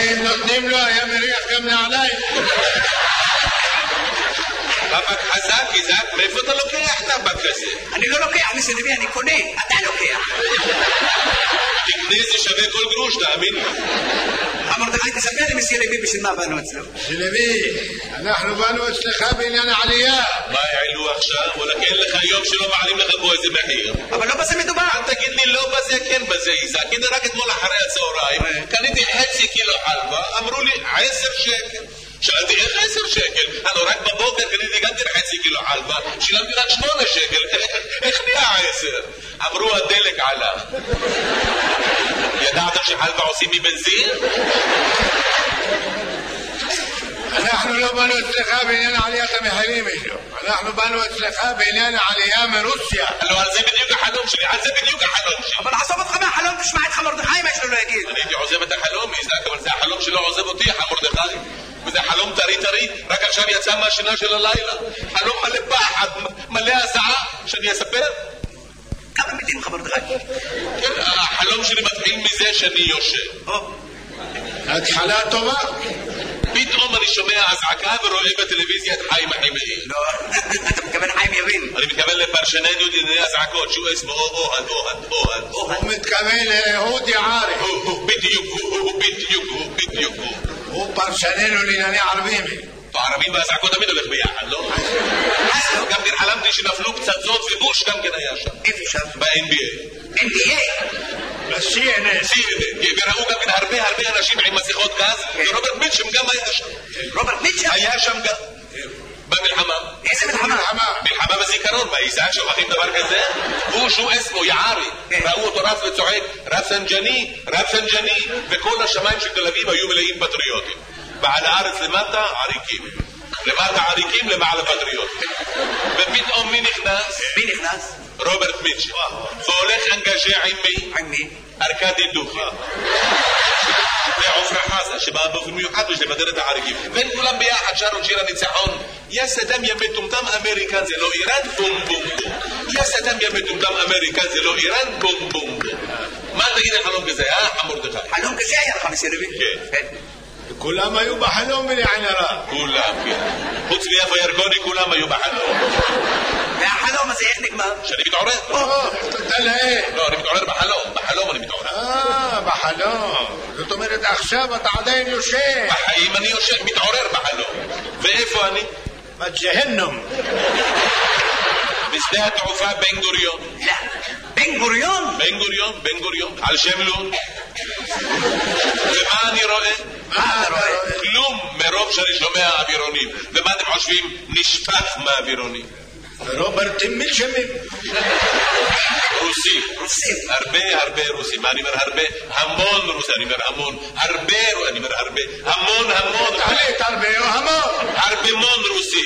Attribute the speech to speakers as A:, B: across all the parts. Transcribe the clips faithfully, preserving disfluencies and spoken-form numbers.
A: אם נותנים לו היה מריח גם נעליים.
B: טבק חזק, איזק, מאיפה אתה לוקח טבק כזה?
C: אני לא לוקח, מסי לוי, אני קונה, אתה לוקח.
B: תקנה זה שווה כל גרוש, תאמין לי.
C: מרדכי, תספר לי מסי לוי בשביל מה באנו אצלו.
A: מסי לוי, אנחנו באנו אצלך בעניין העלייה.
B: מה העלו עכשיו? וואלה, אין לך יום שלא מעלים לך פה איזה מחיר.
C: אבל לא בזה מדובר.
B: אל תגיד לי לא בזה, כן בזה, איזק. הנה רק אתמול אחרי הצהריים, קניתי חצי קילו חלבה, אמרו לי עשר שקל. שאלתי איך עשר שקל? הלו רק בבוקר קניתי גם כן חצי קילו חלבה, שילמתי רק שמונה שקל, איך נהיה עשר? אמרו הדלק עלה. ידעתם שחלבה עושים מבנזין?
A: אנחנו לא באנו אצלך בעניין עליית המחירים, אנחנו באנו אצלך בעניין העלייה מרוסיה.
B: הלו על זה בדיוק החלום שלי, על זה בדיוק החלום שלי.
C: אבל עזוב אותך מהחלום, תשמע את מרדכי מה יש לו להגיד.
B: אני הייתי עוזב את החלום, איזק, אבל זה החלום שלא עוזב אותי, מרדכי. וזה חלום טרי טרי, רק עכשיו יצא מהשינה של הלילה. חלום מלא פחד, מלא הזעה, שאני אספר?
C: כמה מילים לך מרדכי?
B: כן, החלום שלי מתחיל מזה שאני יושב.
A: התחלה טובה.
B: פתאום אני שומע אזעקה ורואה בטלוויזיה את חיים החימאי.
C: לא, אתה מתכוון חיים יבין.
B: אני מתכוון לפרשננו דיני אזעקות, שהוא אסמו אוהד, אוהד, אוהד.
A: הוא מתכוון לאהוד יערי.
B: בדיוק, הוא בדיוק, הוא בדיוק.
A: הוא פרשננו לענייני ערבים.
B: הערבים והאזעקות תמיד הולך ביחד, לא? גם כן חלמתי שנפלו פצצות ובוש גם כן היה שם.
C: איפה שם?
B: ב-אן בי איי.
C: אן בי איי?
A: ב-סי אן אן.
B: סי אן אן, וראו גם כן הרבה הרבה אנשים עם מסכות גז, ורוברט מיטשם גם היה שם.
C: רוברט מיטשם?
B: היה שם גם. במלחמה.
C: איזה מלחמה?
B: מלחמה בזיכרון, מה איזה שוכחים דבר כזה? הוא שהוא אסמו יערי, ראו אותו רץ וצועק רב סנג'ני, רב סנג'ני, וכל השמיים של תל אביב היו מלאים פטריוטים. ועל הארץ למטה עריקים, למטה עריקים למעלה פטריוטים. ופתאום מי נכנס?
C: מי נכנס?
B: רוברט מיטשם. והולך אנגז'ה עם מי?
C: עם מי?
B: ארקדי דוכי. ועופרה חזה שבאה באופן מיוחד בשביל לבדר את העריקים, והם כולם ביחד שרו שיר הניצחון. יא סדאם יא מטומטם אמריקה זה לא איראן, בום בום בום. יא סדאם יא מטומטם אמריקה זה לא איראן, בום בום בום. מה תגיד על חלום כזה, אה מרדכי?
C: חלום כזה היה לך מסי לוי?
B: כן.
A: כולם היו בחלום בלעין הרע.
B: כולם, כן. חוץ מיפה ירקוני כולם היו בחלום.
C: והחלום הזה איך נגמר?
B: שאני מתעורר.
A: תודה לאל.
B: לא, אני מתעורר בחלום, בחלום אני מתעורר.
A: אה, בחלום. זאת אומרת עכשיו אתה עדיין יושב.
B: בחיים אני יושב, מתעורר בחלום. ואיפה אני?
A: בג'הנום.
B: בשדה התעופה בן גוריון.
C: לא, בן גוריון?
B: בן גוריון, בן גוריון, על שם לון. ומה אני רואה?
C: מה אתה רואה?
B: כלום מרוב שאני שומע אווירונים. ומה אתם חושבים? נשפך מהאווירונים.
A: רוברט מיטשמים.
B: רוסים.
C: רוסים.
B: הרבה הרבה רוסים. מה אני אומר הרבה? המון רוסים. אני אומר המון. הרבה, אני אומר הרבה. המון המון.
A: תעלית הרבה או המון?
B: הרבה מון רוסים.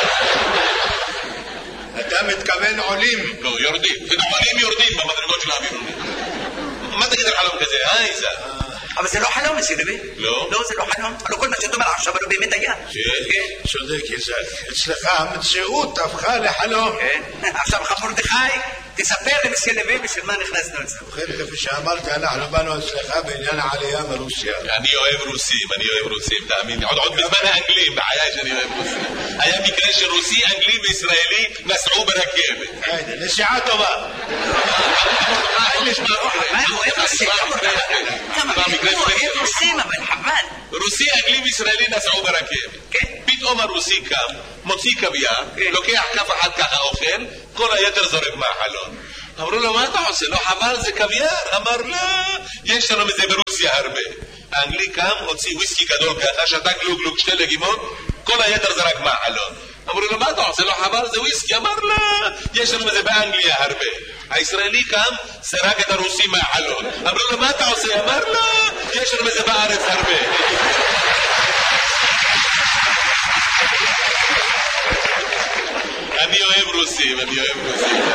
A: אתה מתכוון עולים.
B: לא, יורדים. עולים יורדים במדרגות של האווירונים. מה תגיד על חלום כזה, אה איזה?
C: אבל זה לא חלום מסי לוי.
B: לא?
C: לא, זה לא חלום. הלוא כל מה שאתה אומר עכשיו לא באמת היה.
B: כן.
A: צודק איזק. אצלך המציאות הפכה לחלום.
C: כן. עכשיו מרדכי, תספר לי מסי לוי בשביל מה נכנסנו אצלנו.
A: ובכן, כפי שאמרתי, אנחנו באנו אצלך בעניין העלייה מרוסיה.
B: אני אוהב רוסים, אני אוהב רוסים, תאמין לי. עוד בזמן האנגלים, בחיי שאני אוהב רוסים. היה מקרה שרוסי, אנגלי וישראלי נסעו ברכבת.
A: נסיעה טובה.
C: הוא אוהב רוסים. כמה הוא אוהב רוסים, אבל חבל.
B: רוסי, אנגלי וישראלי נסעו ברכבת. פתאום הרוסי קם, מוציא קוויאר, לוקח כף אחד ככה אוכל, כל היתר זורק מהחלון. אמרו לו, מה אתה עושה? לא חבל, זה קוויאר? אמר, לא, יש לנו מזה ברוסיה הרבה. האנגלי קם, הוציא וויסקי גדול ככה, שתה גלוג גלוג שתי לגימות, כל היתר זרק מהחלון. אמרו לו, מה אתה עושה? לא חבל, זה וויסקי? אמר, לא, יש לנו מזה באנגליה הרבה. הישראלי קם, סרק את הרוסי מהחלון. אמרו לו, מה אתה עושה? אמר, לא, יש לנו מזה בארץ הרבה. אני אוהב רוסים, אני אוהב רוסים.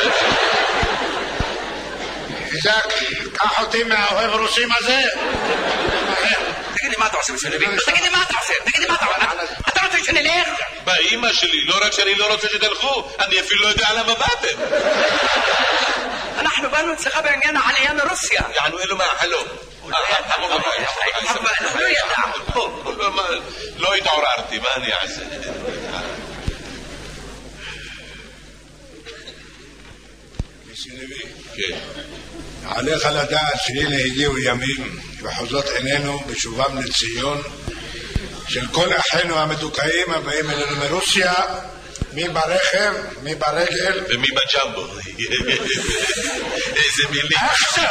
A: איזק, קח אותי מהאוהב רוסים הזה.
C: תגיד לי מה אתה עושה מסי לוי? תגיד לי מה אתה עושה? תגיד לי מה אתה עושה? אתה רוצה שנלך?
B: באמא שלי, לא רק שאני לא רוצה שתלכו, אני אפילו לא יודע למה באתם.
C: אנחנו באנו אצלך בעניין העלייה מרוסיה.
B: יענו אלו מהחלום.
C: לא ידע.
B: לא התעוררתי, מה אני אעשה? כן.
A: עליך לדעת שהנה הגיעו ימים וחוזות עינינו בשובם לציון של כל אחינו המדוכאים הבאים אלינו מרוסיה, מי ברכב, מי ברגל
B: ומי בג'מבו. איזה מילים.
A: עכשיו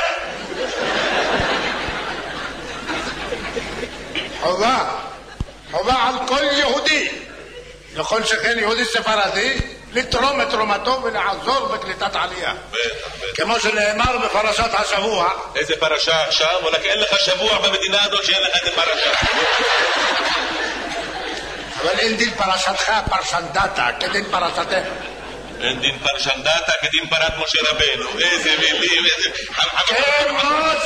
A: חובה חובה על כל יהודי, לכל שכן יהודי ספרדי, לתרום את תרומתו ולעזור בקליטת עלייה, כמו שנאמר בפרשת השבוע.
B: איזה פרשה עכשיו? אולי אין לך שבוע במדינה הזאת שאין לך איזה פרשה.
A: אבל אין דין פרשתך פרשנדתה כדין פרשתך.
B: אין דין פרשנדתה כדין פרת משה רבנו. איזה מילים, איזה...
A: כמו